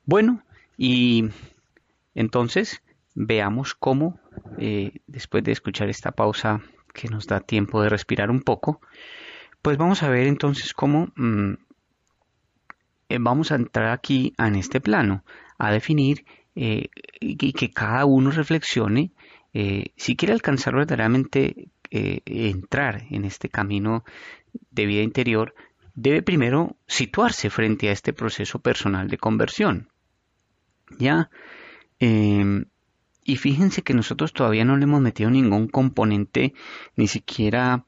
Bueno, y entonces veamos cómo, después de escuchar esta pausa que nos da tiempo de respirar un poco, pues vamos a ver entonces cómo vamos a entrar aquí en este plano, a definir y que cada uno reflexione si quiere alcanzar verdaderamente entrar en este camino de vida interior, debe primero situarse frente a este proceso personal de conversión. Ya, Em, y fíjense que nosotros todavía no le hemos metido ningún componente, ni siquiera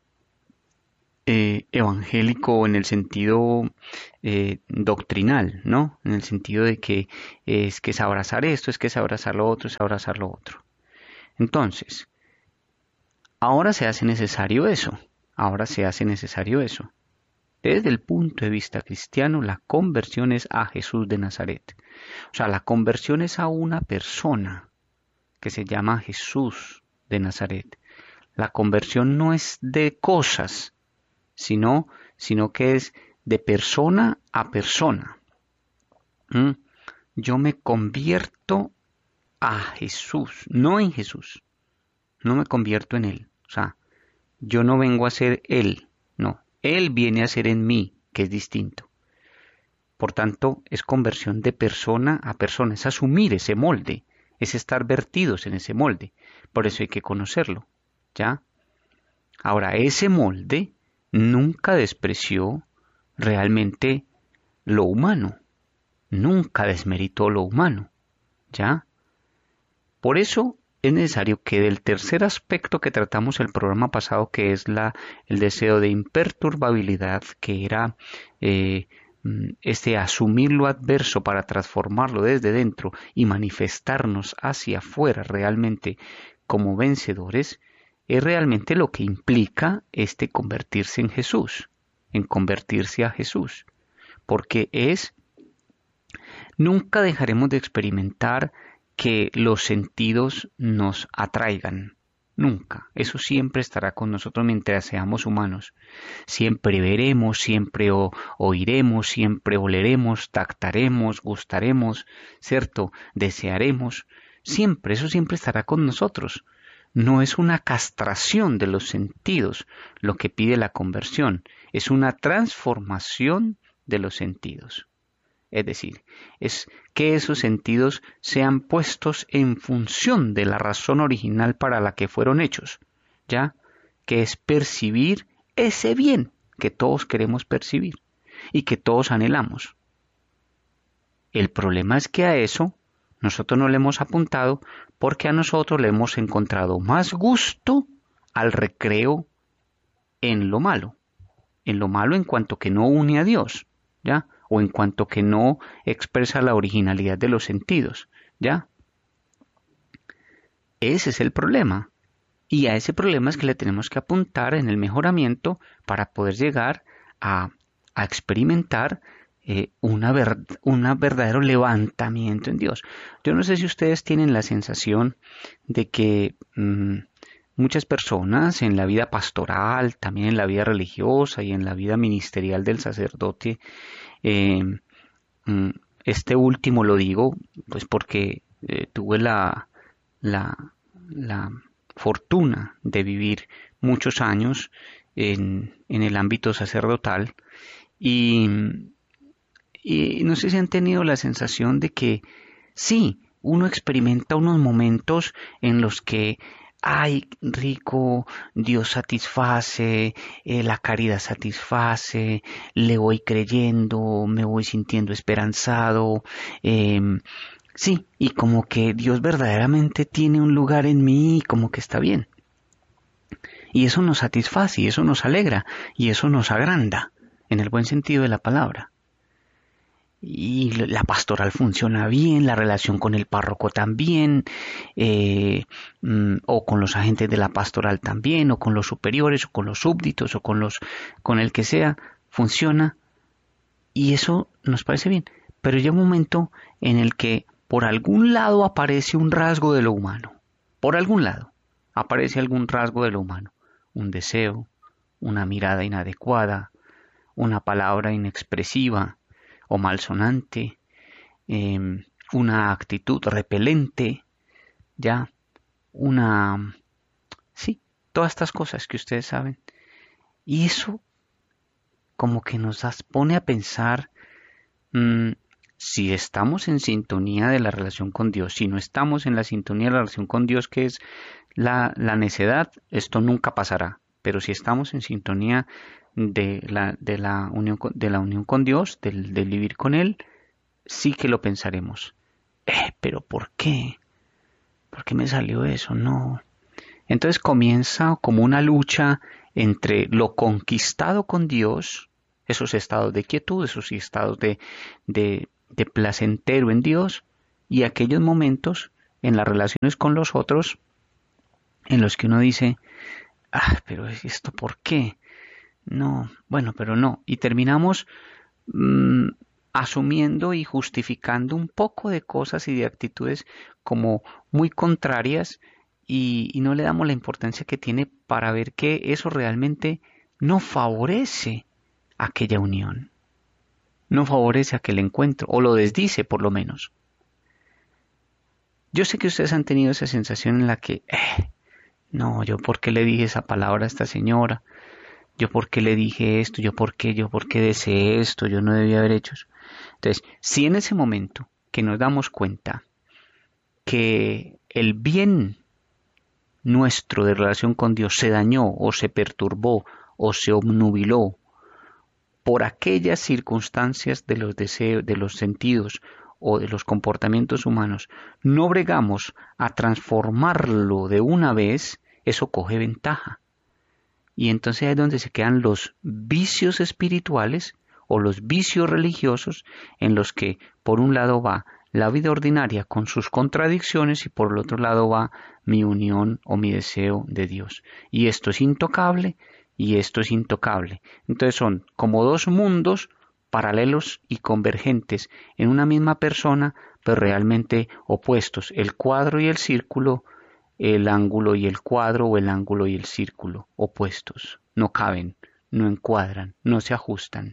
evangélico en el sentido doctrinal, ¿no? En el sentido de que es abrazar esto, es que es abrazar lo otro, es abrazar lo otro. Entonces, ahora se hace necesario eso, ahora se hace necesario eso. Desde el punto de vista cristiano, la conversión es a Jesús de Nazaret. O sea, la conversión es a una persona que se llama Jesús de Nazaret. La conversión no es de cosas, sino que es de persona a persona. ¿Mm? Yo me convierto a Jesús, no en Jesús. No me convierto en Él. O sea, yo no vengo a ser Él, no. Él viene a ser en mí, que es distinto. Por tanto, es conversión de persona a persona, es asumir ese molde, es estar vertidos en ese molde. Por eso hay que conocerlo, ¿ya? Ahora, ese molde nunca despreció realmente lo humano, nunca desmeritó lo humano, ¿ya? Por eso es necesario que del tercer aspecto que tratamos el programa pasado, que es el deseo de imperturbabilidad, que era este asumir lo adverso para transformarlo desde dentro y manifestarnos hacia afuera realmente como vencedores, es realmente lo que implica este convertirse en Jesús, en convertirse a Jesús, porque nunca dejaremos de experimentar que los sentidos nos atraigan. Nunca. Eso siempre estará con nosotros mientras seamos humanos. Siempre veremos, siempre oiremos, siempre oleremos, tactaremos, gustaremos, ¿cierto? Desearemos. Siempre, eso siempre estará con nosotros. No es una castración de los sentidos lo que pide la conversión, es una transformación de los sentidos. Es decir, es que esos sentidos sean puestos en función de la razón original para la que fueron hechos, ¿ya? Que es percibir ese bien que todos queremos percibir y que todos anhelamos. El problema es que a eso nosotros no le hemos apuntado porque a nosotros le hemos encontrado más gusto al recreo en lo malo en cuanto que no une a Dios, ¿ya? O en cuanto que no expresa la originalidad de los sentidos, ¿ya? Ese es el problema. Y a ese problema es que le tenemos que apuntar en el mejoramiento para poder llegar a, a experimentar un verdadero levantamiento en Dios. Yo no sé si ustedes tienen la sensación de que muchas personas en la vida pastoral, también en la vida religiosa y en la vida ministerial del sacerdote, eh, mm, este último lo digo pues porque tuve la, la fortuna de vivir muchos años en el ámbito sacerdotal y, y no sé si han tenido la sensación de que sí, uno experimenta unos momentos en los que, ay, rico, Dios satisface, la caridad satisface, le voy creyendo, me voy sintiendo esperanzado, sí, y como que Dios verdaderamente tiene un lugar en mí y como que está bien. Y eso nos satisface, y eso nos alegra, y eso nos agranda, en el buen sentido de la palabra. Y la pastoral funciona bien, la relación con el párroco también, o con los agentes de la pastoral también, o con los superiores, o con los súbditos, con el que sea, funciona, y eso nos parece bien. Pero llega un momento en el que por algún lado aparece un rasgo de lo humano, por algún lado aparece algún rasgo de lo humano, un deseo, una mirada inadecuada, una palabra inexpresiva o malsonante, una actitud repelente, ya, sí, todas estas cosas que ustedes saben. Y eso como que pone a pensar mm, si estamos en sintonía de la relación con Dios, si no estamos en la sintonía de la relación con Dios, que es la necedad, esto nunca pasará. Pero si estamos en sintonía de la unión con Dios, del vivir con Él, sí que lo pensaremos. Pero ¿por qué? ¿Por qué me salió eso? No. Entonces comienza como una lucha entre lo conquistado con Dios, esos estados de quietud, esos estados de placentero en Dios, y aquellos momentos en las relaciones con los otros en los que uno dice, pero esto ¿por qué? No, bueno, pero no. Y terminamos mm, asumiendo y justificando un poco de cosas y de actitudes como muy contrarias y no le damos la importancia que tiene para ver que eso realmente no favorece aquella unión, no favorece aquel encuentro, o lo desdice por lo menos. Yo sé que ustedes han tenido esa sensación en la que, no, yo por qué le dije esa palabra a esta señora, yo por qué le dije esto, yo por qué deseé esto, yo no debía haber hecho eso. Entonces, si en ese momento que nos damos cuenta que el bien nuestro de relación con Dios se dañó o se perturbó o se obnubiló por aquellas circunstancias de los deseos, de los sentidos o de los comportamientos humanos, no bregamos a transformarlo de una vez, eso coge ventaja. Y entonces ahí es donde se quedan los vicios espirituales o los vicios religiosos en los que por un lado va la vida ordinaria con sus contradicciones y por el otro lado va mi unión o mi deseo de Dios. Y esto es intocable y esto es intocable. Entonces son como dos mundos paralelos y convergentes en una misma persona, pero realmente opuestos. El cuadro y el círculo, el ángulo y el cuadro o el ángulo y el círculo, opuestos. No caben, no encuadran, no se ajustan.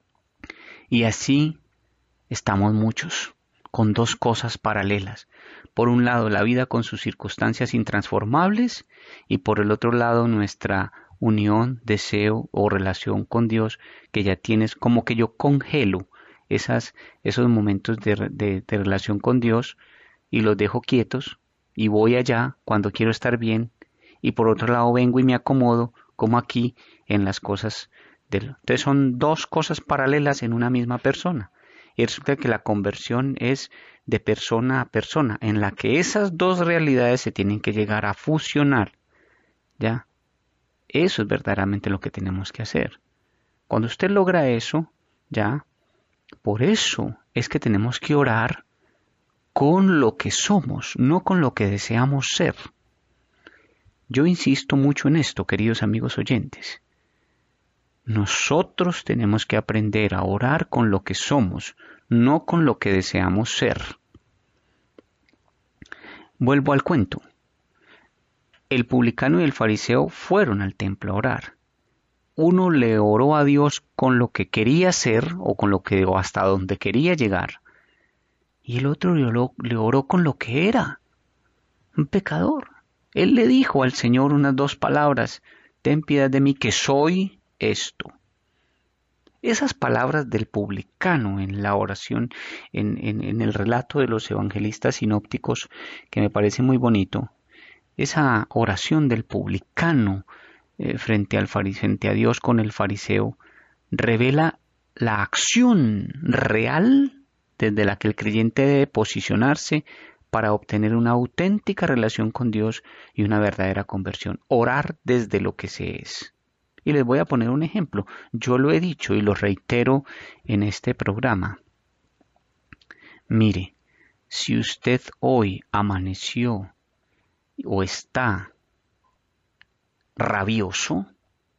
Y así estamos muchos, con dos cosas paralelas. Por un lado, la vida con sus circunstancias intransformables y por el otro lado, nuestra unión, deseo o relación con Dios, que ya tienes como que yo congelo esos momentos de relación con Dios y los dejo quietos y voy allá cuando quiero estar bien y por otro lado vengo y me acomodo como aquí en las cosas entonces son dos cosas paralelas en una misma persona. Y resulta que la conversión es de persona a persona, en la que esas dos realidades se tienen que llegar a fusionar. ¿Ya? Eso es verdaderamente lo que tenemos que hacer. Cuando usted logra eso, ¿ya? Por eso es que tenemos que orar con lo que somos, no con lo que deseamos ser. Yo insisto mucho en esto, queridos amigos oyentes. Nosotros tenemos que aprender a orar con lo que somos, no con lo que deseamos ser. Vuelvo al cuento. El publicano y el fariseo fueron al templo a orar. Uno le oró a Dios con lo que quería ser o con lo que o hasta donde quería llegar. Y el otro le oró con lo que era, un pecador. Él le dijo al Señor unas dos palabras: ten piedad de mí que soy esto. Esas palabras del publicano en la oración, en el relato de los evangelistas sinópticos, que me parece muy bonito, esa oración del publicano frente a Dios con el fariseo, revela la acción real desde la que el creyente debe posicionarse para obtener una auténtica relación con Dios y una verdadera conversión. Orar desde lo que se es. Y les voy a poner un ejemplo. Yo lo he dicho y lo reitero en este programa. Mire, si usted hoy amaneció o está rabioso,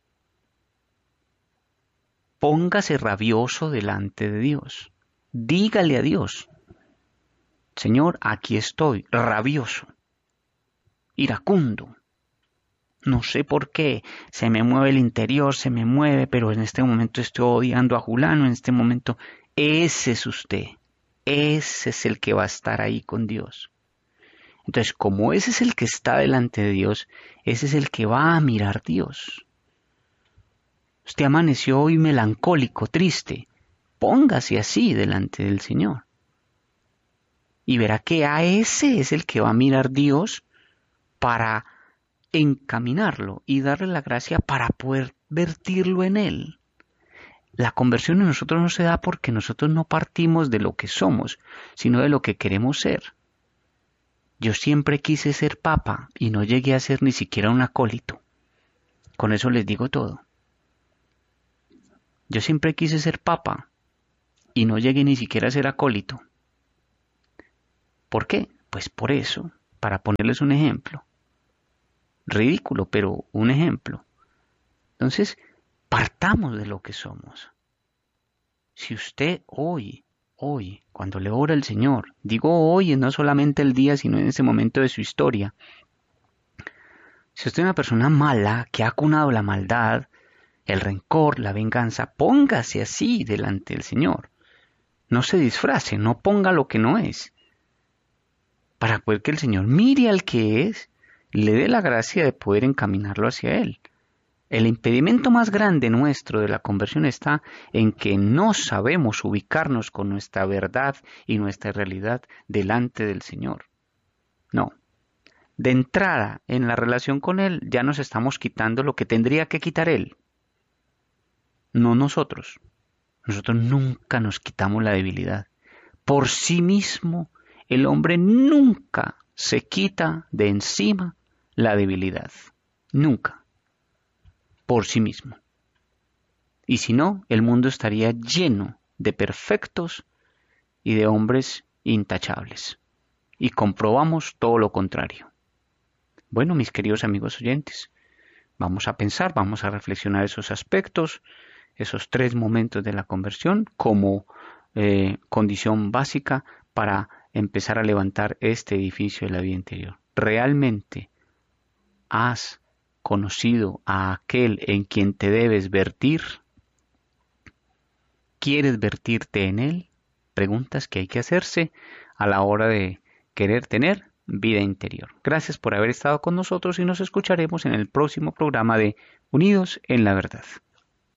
póngase rabioso delante de Dios. Dígale a Dios: Señor, aquí estoy, rabioso, iracundo. No sé por qué, se me mueve el interior, se me mueve, pero en este momento estoy odiando a Julano, en este momento, ese es usted, ese es el que va a estar ahí con Dios. Entonces, como ese es el que está delante de Dios, ese es el que va a mirar a Dios. Usted amaneció hoy melancólico, triste, póngase así delante del Señor. Y verá que a ese es el que va a mirar Dios para encaminarlo y darle la gracia para poder vertirlo en Él. La conversión en nosotros no se da porque nosotros no partimos de lo que somos, sino de lo que queremos ser. Yo siempre quise ser papa y no llegué a ser ni siquiera un acólito. Con eso les digo todo. Yo siempre quise ser papa y no llegué ni siquiera a ser acólito. ¿Por qué? Pues por eso, para ponerles un ejemplo. Ridículo, pero un ejemplo. Entonces, partamos de lo que somos. Si usted hoy, cuando le ora al Señor, digo hoy, no solamente el día, sino en ese momento de su historia, si usted es una persona mala, que ha acunado la maldad, el rencor, la venganza, póngase así delante del Señor. No se disfrace, no ponga lo que no es. Para poder que el Señor mire al que es, le dé la gracia de poder encaminarlo hacia Él. El impedimento más grande nuestro de la conversión está en que no sabemos ubicarnos con nuestra verdad y nuestra realidad delante del Señor. No. De entrada, en la relación con Él, ya nos estamos quitando lo que tendría que quitar Él. No nosotros. Nosotros nunca nos quitamos la debilidad. Por sí mismo, el hombre nunca se quita de encima la debilidad. Nunca. Por sí mismo. Y si no, el mundo estaría lleno de perfectos y de hombres intachables. Y comprobamos todo lo contrario. Bueno, mis queridos amigos oyentes, vamos a pensar, vamos a reflexionar esos aspectos, esos 3 momentos de la conversión como condición básica para empezar a levantar este edificio de la vida interior. ¿Realmente has conocido a aquel en quien te debes vertir? ¿Quieres vertirte en él? Preguntas que hay que hacerse a la hora de querer tener vida interior. Gracias por haber estado con nosotros y nos escucharemos en el próximo programa de Unidos en la Verdad.